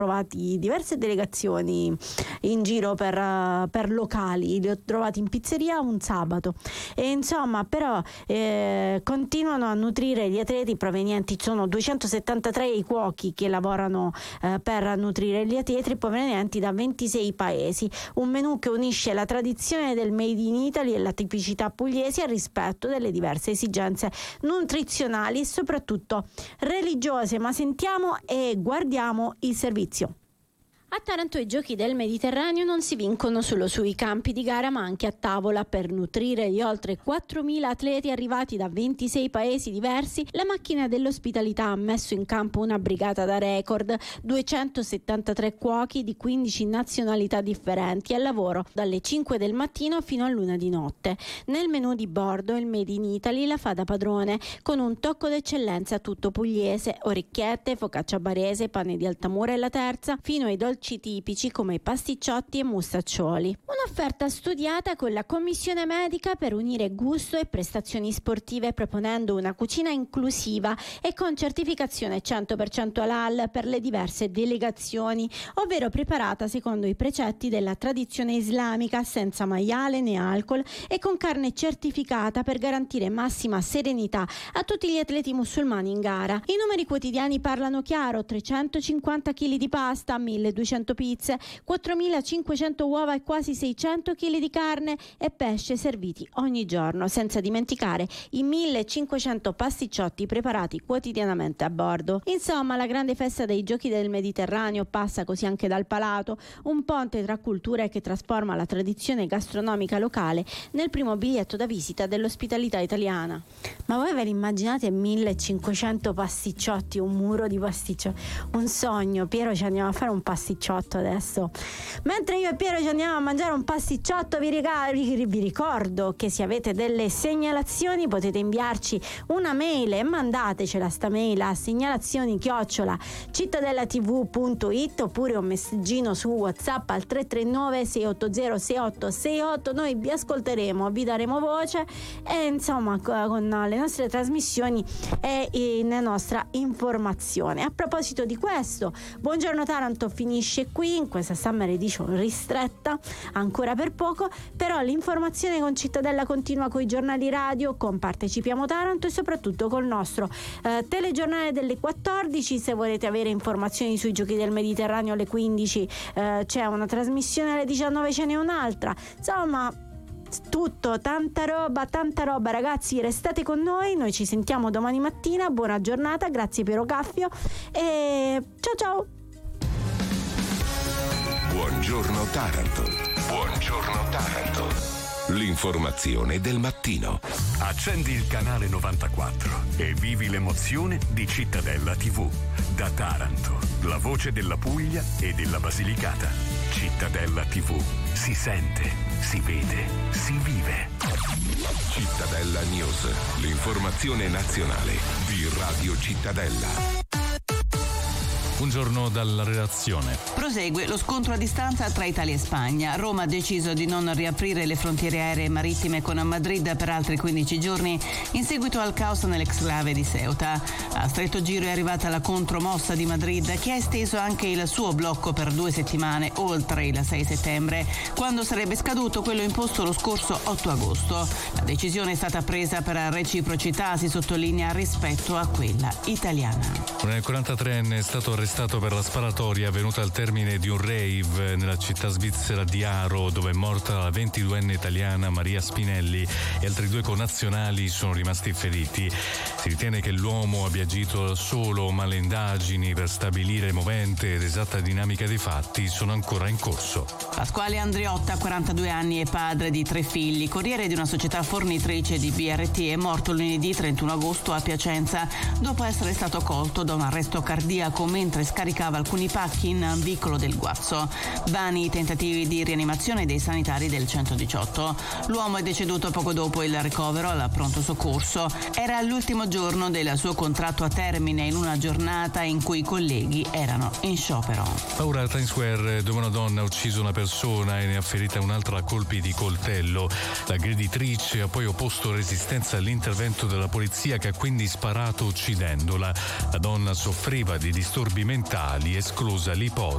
trovati diverse delegazioni in giro per locali, li ho trovati in pizzeria un sabato e insomma però continuano a nutrire gli atleti provenienti, sono 273 i cuochi che lavorano per nutrire gli atleti provenienti da 26 paesi, un menù che unisce la tradizione del Made in Italy e la tipicità pugliese al rispetto delle diverse esigenze nutrizionali e soprattutto religiose. Ma sentiamo e guardiamo il servizio. A Taranto i giochi del Mediterraneo non si vincono solo sui campi di gara ma anche a tavola. Per nutrire gli oltre 4.000 atleti arrivati da 26 paesi diversi, la macchina dell'ospitalità ha messo in campo una brigata da record, 273 cuochi di 15 nazionalità differenti al lavoro dalle 5 del mattino fino all'1 di notte. Nel menù di bordo il Made in Italy la fa da padrone, con un tocco d'eccellenza tutto pugliese, orecchiette, focaccia barese, pane di Altamura e La Terza, fino ai dolci tipici come i pasticciotti e mustaccioli. Un'offerta studiata con la commissione medica per unire gusto e prestazioni sportive, proponendo una cucina inclusiva e con certificazione 100% halal per le diverse delegazioni, ovvero preparata secondo i precetti della tradizione islamica, senza maiale né alcol e con carne certificata per garantire massima serenità a tutti gli atleti musulmani in gara. I numeri quotidiani parlano chiaro: 350 kg di pasta, 1200 pizze, 4.500 uova e quasi 600 kg di carne e pesce serviti ogni giorno, senza dimenticare i 1.500 pasticciotti preparati quotidianamente a bordo. Insomma, la grande festa dei Giochi del Mediterraneo passa così anche dal palato, un ponte tra culture che trasforma la tradizione gastronomica locale nel primo biglietto da visita dell'ospitalità italiana. Ma voi ve li immaginate 1.500 pasticciotti, un muro di pasticciotti? Un sogno. Piero, ci andiamo a fare un pasticciotto adesso. Mentre io e Piero ci andiamo a mangiare un pasticciotto, vi ricordo che se avete delle segnalazioni potete inviarci una mail e mandatecela sta mail a segnalazioni@cittadellatv.it oppure un messaggino su WhatsApp al 339 680 6868. Noi vi ascolteremo, vi daremo voce e insomma con le nostre trasmissioni e la nostra informazione. A proposito di questo, Buongiorno Taranto finisce qui in questa Summer Edition ristretta ancora per poco, però l'informazione con Cittadella continua con i giornali radio, con Partecipiamo Taranto e soprattutto col nostro telegiornale delle 14. Se volete avere informazioni sui Giochi del Mediterraneo alle 15 c'è una trasmissione, alle 19 ce n'è un'altra, insomma tutto, tanta roba ragazzi, restate con noi ci sentiamo domani mattina, buona giornata, grazie Piero Caffio e ciao. Buongiorno Taranto. Buongiorno Taranto. L'informazione del mattino. Accendi il canale 94 e vivi l'emozione di Cittadella TV. Da Taranto, la voce della Puglia e della Basilicata. Cittadella TV. Si sente, si vede, si vive. Cittadella News. L'informazione nazionale di Radio Cittadella. Buongiorno dalla redazione. Prosegue lo scontro a distanza tra Italia e Spagna. Roma ha deciso di non riaprire le frontiere aeree e marittime con Madrid per altri 15 giorni in seguito al caos nell'exclave di Ceuta. A stretto giro è arrivata la contromossa di Madrid, che ha esteso anche il suo blocco per 2 settimane oltre il 6 settembre, quando sarebbe scaduto quello imposto lo scorso 8 agosto. La decisione è stata presa per reciprocità, si sottolinea, rispetto a quella italiana. Un 43enne è stato arrestato per la sparatoria avvenuta al termine di un rave nella città svizzera di Aro, dove è morta la 22enne italiana Maria Spinelli e altri 2 connazionali sono rimasti feriti. Si ritiene che l'uomo abbia agito da solo, ma le indagini per stabilire movente ed esatta dinamica dei fatti sono ancora in corso. Pasquale Andriotta, 42 anni e padre di 3 figli, corriere di una società fornitrice di BRT, è morto lunedì 31 agosto a Piacenza dopo essere stato colto da un arresto cardiaco mentre scaricava alcuni pacchi in vicolo del Guazzo. Vani i tentativi di rianimazione dei sanitari del 118. L'uomo è deceduto poco dopo il ricovero al pronto soccorso. Era l'ultimo giorno del suo contratto a termine, in una giornata in cui i colleghi erano in sciopero. Paura a Times Square, dove una donna ha ucciso una persona e ne ha ferita un'altra a colpi di coltello. L'aggreditrice ha poi opposto resistenza all'intervento della polizia, che ha quindi sparato uccidendola. La donna soffriva di disturbi mentali, esclusa l'ipotesi